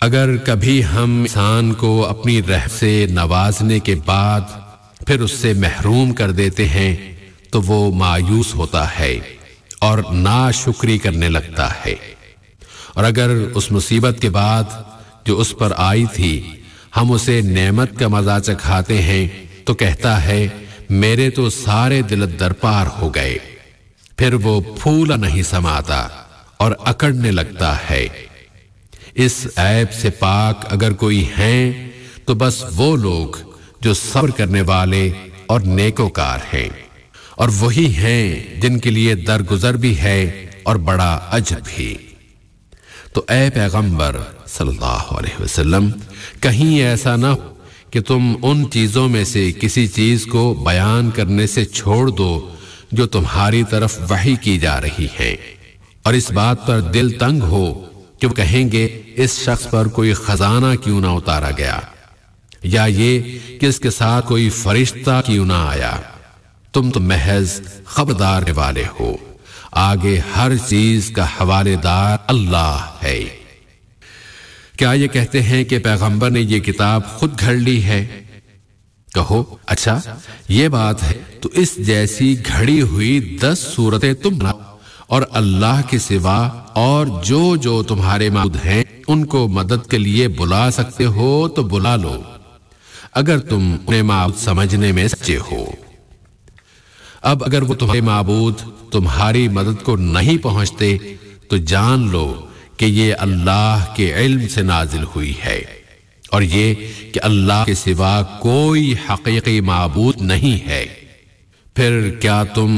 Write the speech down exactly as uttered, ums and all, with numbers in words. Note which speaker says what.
Speaker 1: اگر کبھی ہم انسان کو اپنی رحمت سے نوازنے کے بعد پھر اس سے محروم کر دیتے ہیں تو وہ مایوس ہوتا ہے اور ناشکری کرنے لگتا ہے، اور اگر اس مصیبت کے بعد جو اس پر آئی تھی ہم اسے نعمت کا مزہ چکھاتے ہیں تو کہتا ہے میرے تو سارے دل درپار ہو گئے، پھر وہ پھولا نہیں سماتا اور اکڑنے لگتا ہے۔ اس عیب سے پاک اگر کوئی ہیں تو بس وہ لوگ جو صبر کرنے والے اور نیکوکار ہیں، اور وہی ہیں جن کے لیے درگزر بھی ہے اور بڑا اجر بھی۔ تو اے پیغمبر صلی اللہ علیہ وسلم، کہیں ایسا نہ ہو کہ تم ان چیزوں میں سے کسی چیز کو بیان کرنے سے چھوڑ دو جو تمہاری طرف وحی کی جا رہی ہے، اور اس بات پر دل تنگ ہو کہ وہ کہیں گے اس شخص پر کوئی خزانہ کیوں نہ اتارا گیا، یا یہ کہ اس کے ساتھ کوئی فرشتہ کیوں نہ آیا۔ تم تو محض خبردار والے ہو، آگے ہر چیز کا حوالے دار اللہ ہے۔ کیا یہ کہتے ہیں کہ پیغمبر نے یہ کتاب خود گھڑ لی ہے؟ کہو اچھا یہ بات ہے تو اس جیسی گھڑی ہوئی دس صورتیں تم بناؤ، اور اللہ کے سوا اور جو جو تمہارے معبود ہیں ان کو مدد کے لیے بلا سکتے ہو تو بلا لو، اگر تم انہیں معبود سمجھنے میں سچے ہو۔ اب اگر وہ تمہارے معبود تمہاری مدد کو نہیں پہنچتے تو جان لو کہ یہ اللہ کے علم سے نازل ہوئی ہے، اور یہ کہ اللہ کے سوا کوئی حقیقی معبود نہیں ہے۔ پھر کیا تم